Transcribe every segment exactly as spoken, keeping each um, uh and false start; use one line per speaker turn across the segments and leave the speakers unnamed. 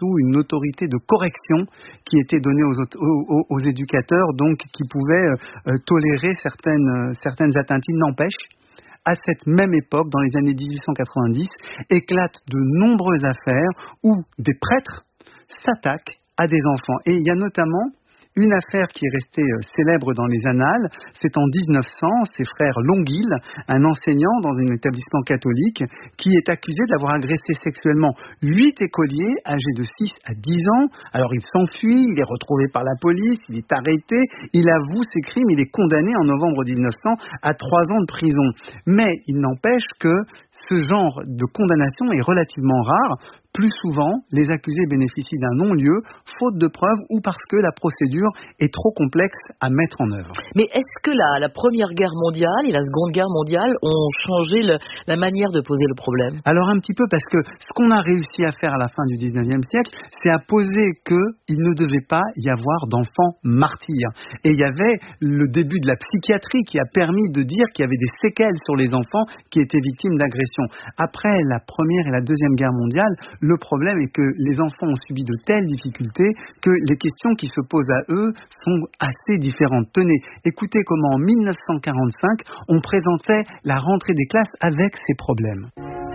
surtout une autorité de correction qui était donnée aux, aux, aux éducateurs, donc qui pouvaient euh, tolérer certaines, euh, certaines atteintes. Il n'empêche, à cette même époque, dans les années dix-huit cent quatre-vingt-dix, éclatent de nombreuses affaires où des prêtres s'attaquent à des enfants. Et il y a notamment une affaire qui est restée célèbre dans les annales, c'est en dix-neuf cents, ses frères Longuil, un enseignant dans un établissement catholique, qui est accusé d'avoir agressé sexuellement huit écoliers âgés de six à dix ans. Alors il s'enfuit, il est retrouvé par la police, il est arrêté, il avoue ses crimes, il est condamné en novembre dix-neuf cents à trois ans de prison. Mais il n'empêche que ce genre de condamnation est relativement rare. Plus souvent, les accusés bénéficient d'un non-lieu, faute de preuves ou parce que la procédure est trop complexe à mettre en œuvre.
Mais est-ce que la, la Première Guerre mondiale et la Seconde Guerre mondiale ont changé le, la manière de poser le problème ?
Alors un petit peu, parce que ce qu'on a réussi à faire à la fin du dix-neuvième siècle, c'est à poser qu'il ne devait pas y avoir d'enfants martyrs. Et il y avait le début de la psychiatrie qui a permis de dire qu'il y avait des séquelles sur les enfants qui étaient victimes d'agressions. Après la Première et la Deuxième Guerre mondiale, le problème est que les enfants ont subi de telles difficultés que les questions qui se posent à eux sont assez différentes. Tenez, écoutez comment en dix-neuf cent quarante-cinq, on présentait la rentrée des classes avec ces problèmes.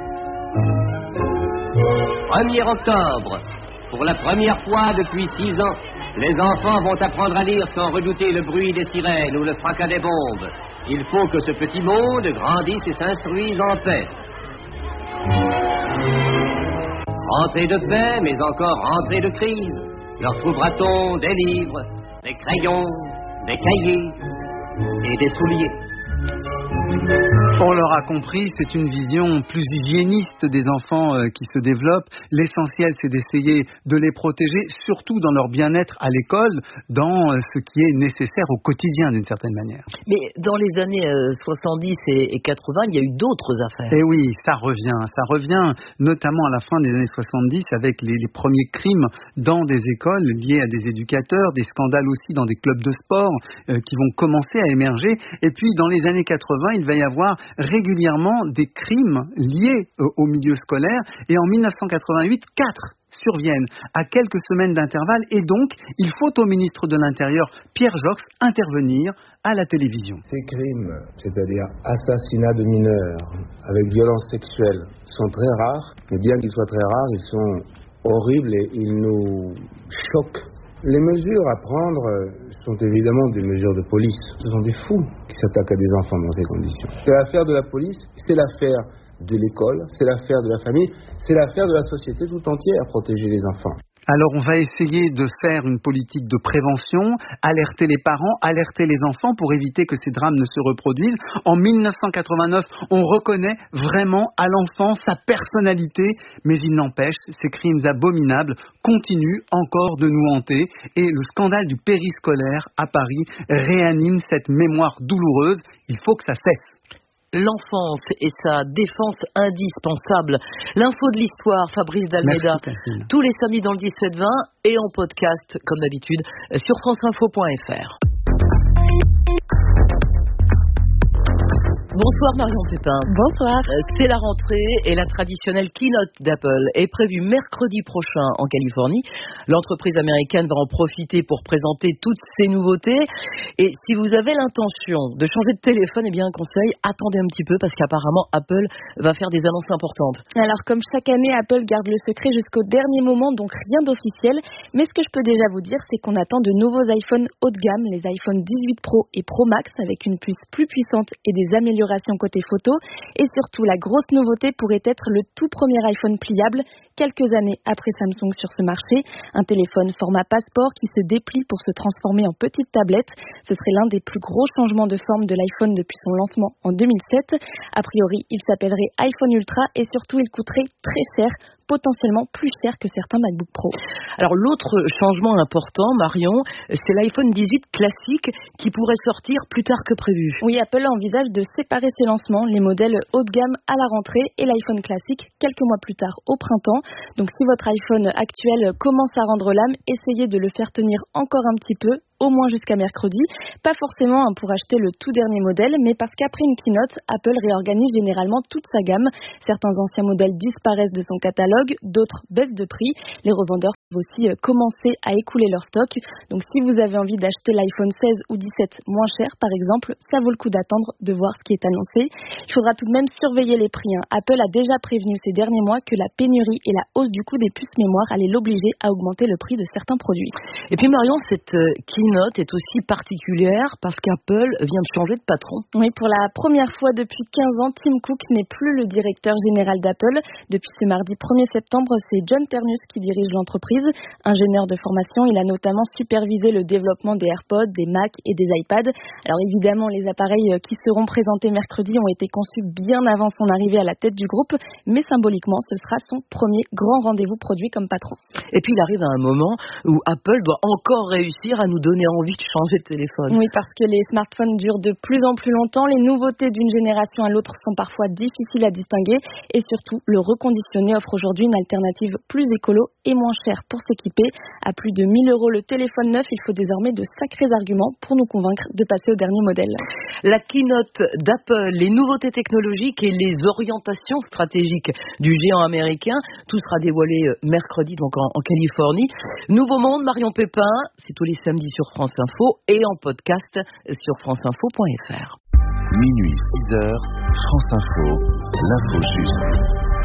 premier octobre. Pour la première fois depuis six ans, les enfants vont apprendre à lire sans redouter le bruit des sirènes ou le fracas des bombes. Il faut que ce petit monde grandisse et s'instruise en paix. Rentrée de paix, mais encore rentrée de crise. Leur trouvera-t-on des livres, des crayons, des cahiers et des souliers?
On l'aura compris, c'est une vision plus hygiéniste des enfants euh, qui se développe. L'essentiel, c'est d'essayer de les protéger, surtout dans leur bien-être à l'école, dans euh, ce qui est nécessaire au quotidien d'une certaine manière.
Mais dans les années euh, soixante-dix et, et quatre-vingts, il y a eu d'autres affaires.
Et oui, ça revient. Ça revient notamment à la fin des années soixante-dix avec les, les premiers crimes dans des écoles liés à des éducateurs, des scandales aussi dans des clubs de sport euh, qui vont commencer à émerger. Et puis dans les années quatre-vingts, il va y avoir régulièrement des crimes liés euh, au milieu scolaire. Et en dix-neuf cent quatre-vingt-huit, quatre surviennent à quelques semaines d'intervalle. Et donc, il faut au ministre de l'Intérieur, Pierre Joxe, intervenir à la télévision.
Ces crimes, c'est-à-dire assassinats de mineurs avec violence sexuelle, sont très rares. Mais bien qu'ils soient très rares, ils sont horribles et ils nous choquent. Les mesures à prendre sont évidemment des mesures de police. Ce sont des fous qui s'attaquent à des enfants dans ces conditions. C'est l'affaire de la police, c'est l'affaire de l'école, c'est l'affaire de la famille, c'est l'affaire de la société tout entière, protéger les enfants.
Alors on va essayer de faire une politique de prévention, alerter les parents, alerter les enfants pour éviter que ces drames ne se reproduisent. En dix-neuf cent quatre-vingt-neuf, on reconnaît vraiment à l'enfant sa personnalité, mais il n'empêche, ces crimes abominables continuent encore de nous hanter et le scandale du périscolaire à Paris réanime cette mémoire douloureuse. Il faut que ça cesse.
L'enfance et sa défense indispensable. L'info de l'histoire, Fabrice d'Almeida.
Merci,
tous les samedis dans le dix-sept vingt et en podcast, comme d'habitude, sur franceinfo point f r. Bonsoir Marion Pépin.
Bonsoir.
C'est la rentrée et la traditionnelle keynote d'Apple est prévue mercredi prochain en Californie. L'entreprise américaine va en profiter pour présenter toutes ses nouveautés. Et si vous avez l'intention de changer de téléphone, eh bien un conseil, attendez un petit peu parce qu'apparemment Apple va faire des annonces importantes.
Alors comme chaque année, Apple garde le secret jusqu'au dernier moment, donc rien d'officiel. Mais ce que je peux déjà vous dire, c'est qu'on attend de nouveaux iPhones haut de gamme, les iPhone dix-huit Pro et Pro Max, avec une puce plus puissante et des améliorations côté photo. Et surtout, la grosse nouveauté pourrait être le tout premier iPhone pliable, quelques années après Samsung sur ce marché. Un téléphone format passeport qui se déplie pour se transformer en petite tablette. Ce serait l'un des plus gros changements de forme de l'iPhone depuis son lancement en deux mille sept. A priori, il s'appellerait iPhone Ultra et surtout, il coûterait très cher, potentiellement plus cher que certains MacBook Pro.
Alors l'autre changement important, Marion, c'est l'iPhone dix-huit classique qui pourrait sortir plus tard que prévu.
Oui, Apple envisage de séparer ses lancements, les modèles haut de gamme à la rentrée et l'iPhone classique quelques mois plus tard au printemps. Donc si votre iPhone actuel commence à rendre l'âme, essayez de le faire tenir encore un petit peu au moins jusqu'à mercredi. Pas forcément hein, pour acheter le tout dernier modèle, mais parce qu'après une keynote, Apple réorganise généralement toute sa gamme. Certains anciens modèles disparaissent de son catalogue, d'autres baissent de prix. Les revendeurs peuvent aussi commencer à écouler leur stock. Donc si vous avez envie d'acheter l'iPhone seize ou dix-sept moins cher par exemple, ça vaut le coup d'attendre de voir ce qui est annoncé. Il faudra tout de même surveiller les prix. Hein. Apple a déjà prévenu ces derniers mois que la pénurie et la hausse du coût des puces mémoire allaient l'obliger à augmenter le prix de certains produits.
Et puis Marion, cette keynote est aussi particulière parce qu'Apple vient de changer de patron.
Oui, pour la première fois depuis quinze ans, Tim Cook n'est plus le directeur général d'Apple. Depuis ce mardi premier septembre, c'est John Ternus qui dirige l'entreprise. Ingénieur de formation, il a notamment supervisé le développement des AirPods, des Mac et des iPads. Alors évidemment, les appareils qui seront présentés mercredi ont été conçus bien avant son arrivée à la tête du groupe, mais symboliquement, ce sera son premier grand rendez-vous produit comme patron.
Et puis il arrive à un moment où Apple doit encore réussir à nous donner envie de changer de téléphone.
Oui, parce que les smartphones durent de plus en plus longtemps, les nouveautés d'une génération à l'autre sont parfois difficiles à distinguer et surtout, le reconditionné offre aujourd'hui une alternative plus écolo et moins chère pour s'équiper. À plus de mille euros le téléphone neuf, il faut désormais de sacrés arguments pour nous convaincre de passer au dernier modèle.
La keynote d'Apple, les nouveautés technologiques et les orientations stratégiques du géant américain, tout sera dévoilé mercredi donc en, en Californie. Nouveau Monde, Marion Pépin, c'est tous les samedis sur France Info et en podcast sur franceinfo point f r.
Minuit, six heures, France Info, l'info juste.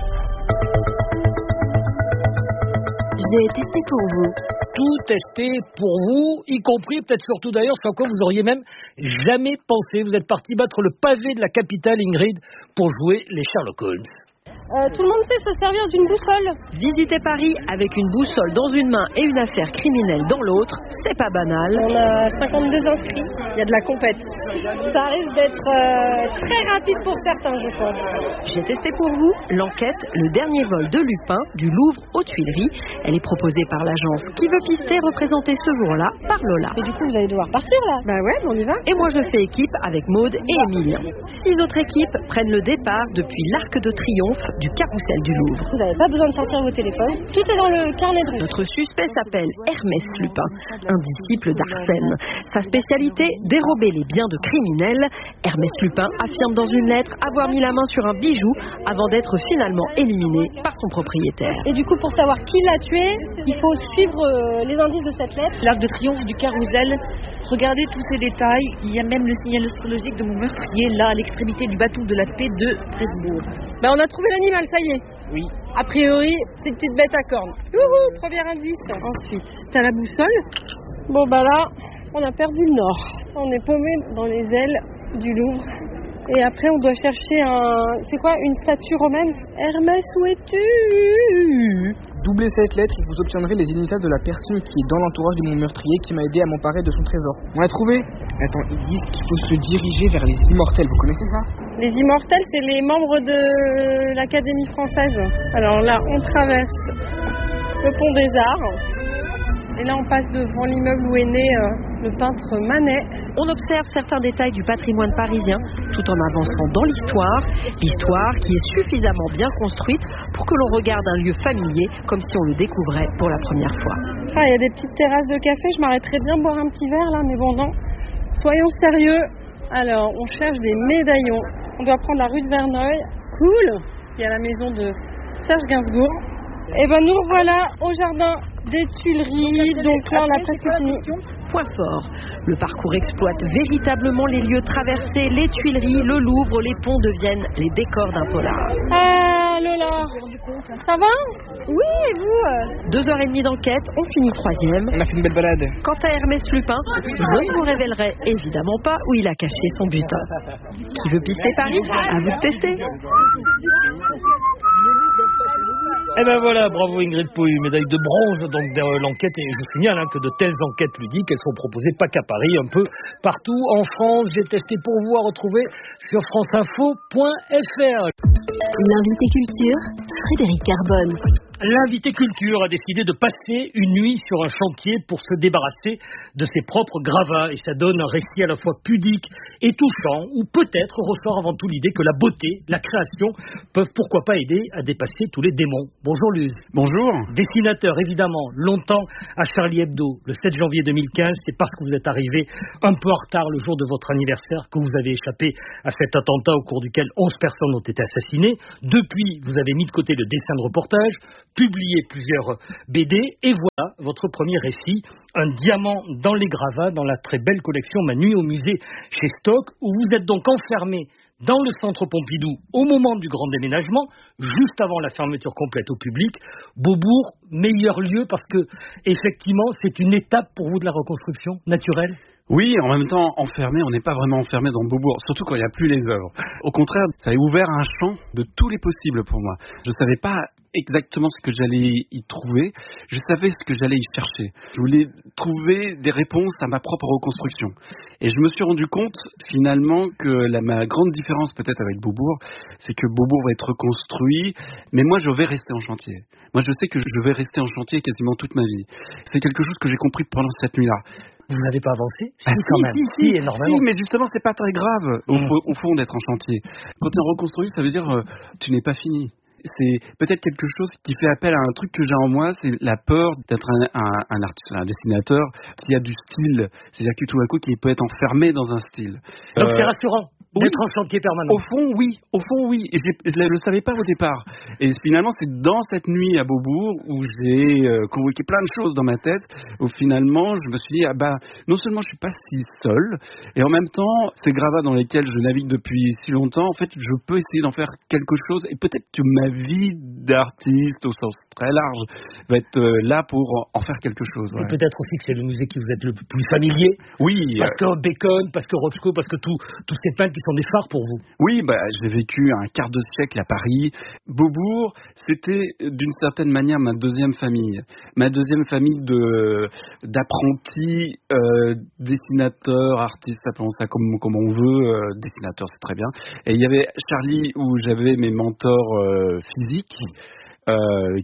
J'ai testé pour vous.
Tout testé pour vous, y compris, peut-être surtout d'ailleurs, ce à quoi vous auriez même jamais pensé. Vous êtes parti battre le pavé de la capitale, Ingrid, pour jouer les Sherlock Holmes.
Euh, tout le monde sait se servir d'une boussole.
Visiter Paris avec une boussole dans une main et une affaire criminelle dans l'autre, c'est pas banal.
On a cinquante-deux inscrits, il y a de la compète. Ça risque d'être euh, très rapide pour certains, je pense.
J'ai testé pour vous l'enquête Le dernier vol de Lupin du Louvre aux Tuileries. Elle est proposée par l'agence Qui veut pister, représentée ce jour-là par Lola.
Et du coup, vous allez devoir partir là. Bah ouais, on y va.
Et moi, je fais équipe avec Maude et Émile. Six autres équipes prennent le départ depuis l'Arc de Triomphe du Carrousel du Louvre.
Vous n'avez pas besoin de sortir vos téléphones. Tout est dans le carnet de route.
Notre suspect s'appelle Hermès Lupin, un disciple d'Arsène. Sa spécialité, dérober les biens de criminels. Hermès Lupin affirme dans une lettre avoir mis la main sur un bijou avant d'être finalement éliminé par son propriétaire.
Et du coup, pour savoir qui l'a tué, il faut suivre euh, les indices de cette lettre.
L'Arc de Triomphe du Carrousel. Regardez tous ces détails. Il y a même le signal astrologique de mon meurtrier, là, à l'extrémité du bâton de la paix de Presbourg.
Ben, on a trouvé l'animal, ça y est.
Oui.
A priori, c'est une petite bête à cornes. Youhou, premier indice. Ensuite, t'as la boussole. Bon, bah là, on a perdu le nord. On est paumé dans les ailes du Louvre. Et après, on doit chercher un... C'est quoi, une statue romaine? Hermès, où es-tu?
Doublez cette lettre et vous obtiendrez les initiales de la personne qui est dans l'entourage de mon meurtrier qui m'a aidé à m'emparer de son trésor. On l'a trouvé? Attends, ils disent qu'il faut se diriger vers les immortels. Vous connaissez ça?
Les immortels, c'est les membres de l'Académie française. Alors là, on traverse le pont des Arts. Et là, on passe devant l'immeuble où est né euh, le peintre Manet.
On observe certains détails du patrimoine parisien tout en avançant dans l'histoire. L'histoire qui est suffisamment bien construite pour que l'on regarde un lieu familier comme si on le découvrait pour la première fois.
Ah, il y a des petites terrasses de café. Je m'arrêterais bien boire un petit verre là, mais bon, non. Soyons sérieux. Alors, on cherche des médaillons. On doit prendre la rue de Verneuil. Cool. Il y a la maison de Serge Gainsbourg. Et ben nous revoilà au jardin des Tuileries. Donc là, on a presque fini.
Point fort. Le parcours exploite véritablement les lieux traversés, les Tuileries, le Louvre, les ponts deviennent les décors d'un polar.
Ah Lola, ça va? Oui, et vous?
Deux heures et demie d'enquête, on finit troisième.
On a fait une belle balade.
Quant à Hermès Lupin, je ne vous révélerai évidemment pas où il a caché son butin. Qui veut pister Paris? À vous de tester.
Eh ben voilà, bravo Ingrid Pouille, médaille de bronze donc de l'enquête. Et je vous signale hein, que de telles enquêtes ludiques, elles sont proposées pas qu'à Paris, un peu partout en France. J'ai testé pour vous à retrouver sur franceinfo point f r.
L'invité culture, Frédéric Carbone.
l'invité culture a décidé de passer une nuit sur un chantier pour se débarrasser de ses propres gravats. Et ça donne un récit à la fois pudique et touchant, où peut-être ressort avant tout l'idée que la beauté, la création, peuvent pourquoi pas aider à dépasser tous les démons. Bonjour Luz.
Bonjour.
Dessinateur, évidemment, longtemps à Charlie Hebdo. Le sept janvier deux mille quinze, c'est parce que vous êtes arrivé un peu en retard le jour de votre anniversaire que vous avez échappé à cet attentat au cours duquel onze personnes ont été assassinées. Depuis, vous avez mis de côté le dessin de reportage, publié plusieurs B D, et voilà votre premier récit, un diamant dans les gravats, dans la très belle collection Ma nuit au musée chez Stock, où vous êtes donc enfermé dans le centre Pompidou au moment du grand déménagement, juste avant la fermeture complète au public. Beaubourg, meilleur lieu parce que, effectivement, c'est une étape pour vous de la reconstruction naturelle.
Oui, en même temps, enfermé, on n'est pas vraiment enfermé dans Beaubourg, surtout quand il n'y a plus les œuvres. Au contraire, ça a ouvert un champ de tous les possibles pour moi. Je ne savais pas exactement ce que j'allais y trouver, je savais ce que j'allais y chercher. Je voulais trouver des réponses à ma propre reconstruction. Et je me suis rendu compte, finalement, que la, ma grande différence peut-être avec Beaubourg, c'est que Beaubourg va être reconstruit, mais moi je vais rester en chantier. Moi je sais que je vais rester en chantier quasiment toute ma vie. C'est quelque chose que j'ai compris pendant cette nuit-là.
Vous n'avez pas avancé? Si,
ah,
quand
si,
même.
Si, si,
si, énormément.
Si, mais justement, c'est pas très grave, au,
mmh.
au fond, d'être en chantier. Quand tu es reconstruit, ça veut dire euh, tu n'es pas fini. C'est peut-être quelque chose qui fait appel à un truc que j'ai en moi, c'est la peur d'être un, un, un artiste, un dessinateur qui a du style. C'est-à-dire que tout à coup, qui peut être enfermé dans un style.
Donc euh, c'est rassurant d'être
oui,
en chantier permanent.
Au fond, oui. Au fond, oui. Et je ne le savais pas au départ. Et finalement, c'est dans cette nuit à Beaubourg où j'ai euh, convoqué plein de choses dans ma tête, où finalement, je me suis dit, ah bah, non seulement je suis pas si seul, et en même temps, ces gravats dans lesquels je navigue depuis si longtemps, en fait, je peux essayer d'en faire quelque chose. Et peut-être que ma vie d'artiste, au sens très large, va être euh, là pour en faire quelque chose. Ouais.
Et peut-être aussi que c'est le musée qui vous êtes le plus familier.
Oui.
Parce que Bacon, parce que Rothko, parce que tous ces peintres qui sont des phares pour vous.
Oui, bah, j'ai vécu un quart de siècle à Paris. Beaubourg, c'était d'une certaine manière ma deuxième famille. Ma deuxième famille de, d'apprentis, euh, dessinateurs, artistes, appelons ça comme, comme on veut. Euh, dessinateurs, c'est très bien. Et il y avait Charlie où j'avais mes mentors euh, physiques. Euh,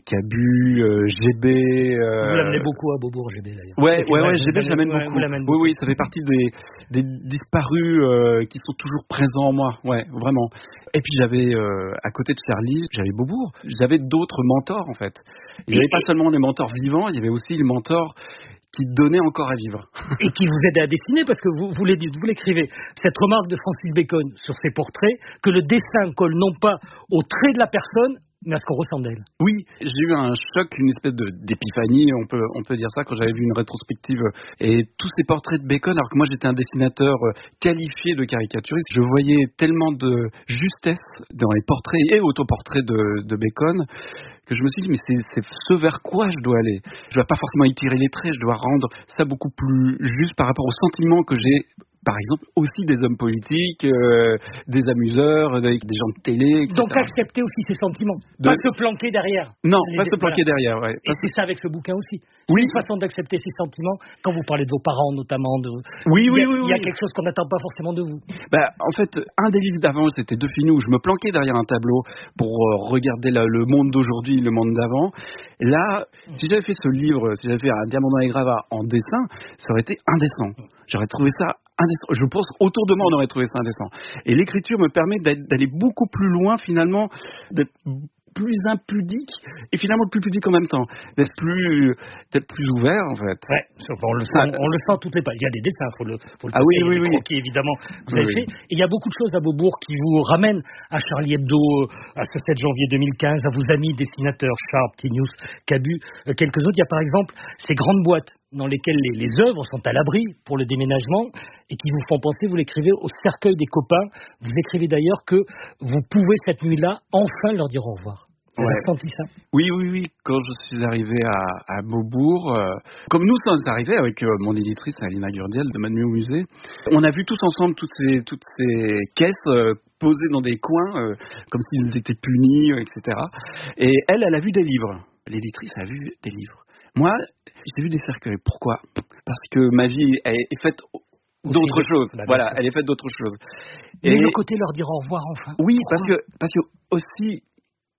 Cabu, euh, G B. Euh...
Vous l'amenez beaucoup à Beaubourg, G B d'ailleurs.
Ouais, ouais, ouais, G B, je l'amène
ouais,
beaucoup.
beaucoup.
Oui, oui, ça fait partie des, des disparus euh, qui sont toujours présents en moi. Ouais, vraiment. Et puis j'avais, euh, à côté de Charlie, j'avais Beaubourg. J'avais d'autres mentors en fait. Il n'y avait pas seulement les mentors vivants, il y avait aussi les mentors qui donnaient encore à vivre.
Et qui vous aidaient à dessiner, parce que vous, vous, vous l'écrivez. Cette remarque de Francis Bacon sur ses portraits, que le dessin colle non pas au trait de la personne, mais à ce qu'on ressent d'elle.
Oui, j'ai eu un choc, une espèce de, d'épiphanie, on peut, on peut dire ça, quand j'avais vu une rétrospective et tous ces portraits de Bacon, alors que moi j'étais un dessinateur qualifié de caricaturiste, je voyais tellement de justesse dans les portraits et autoportraits de, de Bacon que je me suis dit, mais c'est, c'est ce vers quoi je dois aller. Je ne dois pas forcément étirer les traits, je dois rendre ça beaucoup plus juste par rapport au sentiment que j'ai. Par exemple, aussi des hommes politiques, euh, des amuseurs, des, des gens de télé, et cetera.
Donc accepter aussi ses sentiments,
de...
pas se planquer derrière.
Non,
les...
pas se planquer
voilà.
derrière. Ouais.
Et c'est ça avec ce bouquin aussi.
Oui.
C'est une façon d'accepter ses sentiments quand vous parlez de vos parents notamment. De...
Oui, oui,
il y a,
oui, oui.
Il y a quelque chose qu'on n'attend pas forcément de vous.
Bah, en fait, un des livres d'avant, c'était De Finou, où je me planquais derrière un tableau pour euh, regarder la, le monde d'aujourd'hui, le monde d'avant. Là, si j'avais fait ce livre, si j'avais fait un diamant dans les gravats en dessin, ça aurait été indécent. J'aurais trouvé ça indécent. Je pense autour de moi, on aurait trouvé ça indécent. Et l'écriture me permet d'aller beaucoup plus loin, finalement, d'être plus impudique et finalement plus pudique en même temps, d'être plus, d'être plus ouvert en fait.
Ouais, on le sent, on le sent toutes les pages. Il y a des dessins, faut le, faut le
ah oui, oui, oui,
croquis, évidemment. Vous
oui,
avez
oui.
fait. Et il y a beaucoup de choses à Beaubourg qui vous ramènent à Charlie Hebdo, à ce sept janvier deux mille quinze, à vos amis dessinateurs Sharp, Tinius, Cabu, euh, quelques autres. Il y a par exemple ces grandes boîtes dans lesquelles les, les œuvres sont à l'abri pour le déménagement et qui vous font penser, vous l'écrivez, au cercueil des copains. Vous écrivez d'ailleurs que vous pouvez cette nuit-là enfin leur dire au revoir. Vous avez
ouais.
ressenti ça?
Oui, oui, oui. Quand je suis arrivé à, à Beaubourg, euh, comme nous sommes arrivés avec euh, mon éditrice Alina Gurdiel de Ma nuit au musée, on a vu tous ensemble toutes ces, toutes ces caisses euh, posées dans des coins, euh, comme s'ils étaient punis, euh, et cetera. Et elle, elle a vu des livres. L'éditrice a vu des livres. Moi, j'ai vu des cercueils. Pourquoi? Parce que ma vie est faite d'autres choses. Bah, voilà, elle est faite d'autres choses.
Mais
Et
le côté leur dire au revoir enfin.
Oui, parce que, parce que aussi,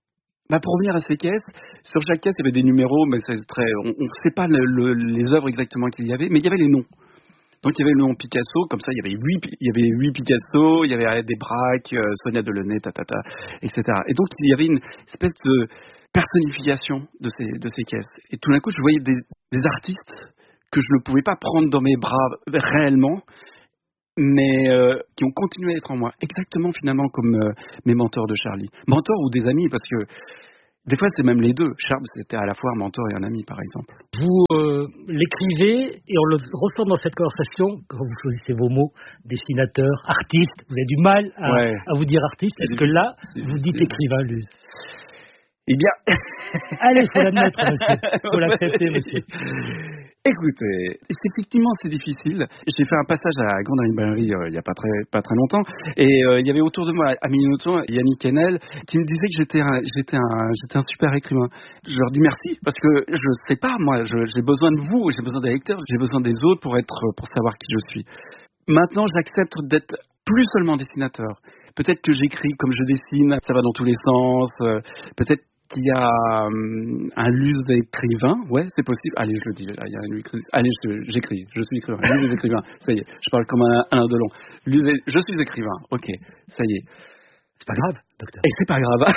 Bah pour revenir à ces caisses, sur chaque caisse il y avait des numéros, mais c'est très, on ne sait pas le, le, les œuvres exactement qu'il y avait, mais il y avait les noms. Donc il y avait le nom Picasso, comme ça il y avait huit, il y avait huit Picasso, il y avait des Braque, euh, Sonia Delaunay, tatata, et cetera. Et donc il y avait une espèce de personnification de ces de ces caisses. Et tout d'un coup je voyais des, des artistes que je ne pouvais pas prendre dans mes bras réellement, mais euh, qui ont continué à être en moi, exactement finalement comme euh, mes mentors de Charlie, mentors ou des amis, parce que des fois, c'est même les deux. Charles, c'était à la fois un mentor et un ami, par exemple.
Vous euh, l'écrivez et on le ressent dans cette conversation quand vous choisissez vos mots, dessinateur, artiste. Vous avez du mal à, ouais. à vous dire artiste. Est-ce que là, vous dites écrivain, Luz?
Eh bien...
Allez, il faut l'admettre, monsieur. Il faut l'accepter, monsieur.
Écoutez, effectivement, c'est difficile. J'ai fait un passage à Grande Librairie euh, il n'y a pas très, pas très longtemps. Et euh, il y avait autour de moi, à Minotton, Yannick Henel, qui me disait que j'étais un, j'étais, un, j'étais un super écrivain. Je leur dis merci, parce que je ne sais pas, moi, je, j'ai besoin de vous, j'ai besoin des lecteurs, j'ai besoin des autres pour, être, pour savoir qui je suis. Maintenant, j'accepte d'être plus seulement dessinateur. Peut-être que j'écris comme je dessine, ça va dans tous les sens. Euh, peut-être qu'il y a um, un Luz écrivain, ouais, c'est possible. Allez, je le dis, il y a un écrivain. Allez, je, j'écris, je suis écrivain. Luz est écrivain, ça y est, je parle comme un, un Delon. Luz est, je suis écrivain, ok, ça y est.
C'est pas grave, docteur.
Et c'est pas grave.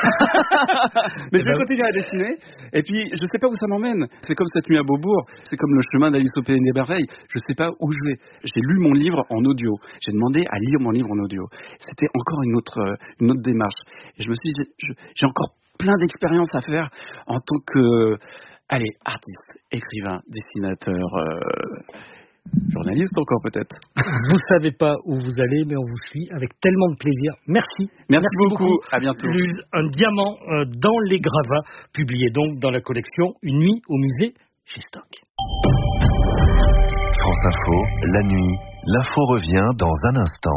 Mais je vais continuer à dessiner. Et puis, je sais pas où ça m'emmène. C'est comme Cette nuit à Beaubourg. C'est comme Le chemin d'Alice au pays des merveilles. Je sais pas où je vais. J'ai lu mon livre en audio. J'ai demandé à lire mon livre en audio. C'était encore une autre, une autre démarche. Et je me suis dit, je, j'ai encore plein d'expériences à faire en tant que, allez, artiste, écrivain, dessinateur, euh, journaliste encore peut-être.
Vous savez pas où vous allez, mais on vous suit avec tellement de plaisir. Merci.
Merci, Merci beaucoup. beaucoup. À bientôt.
Luz, un diamant euh, dans les gravats, publié donc dans la collection Une nuit au musée chez Stock.
France Info, la nuit, l'info revient dans un instant.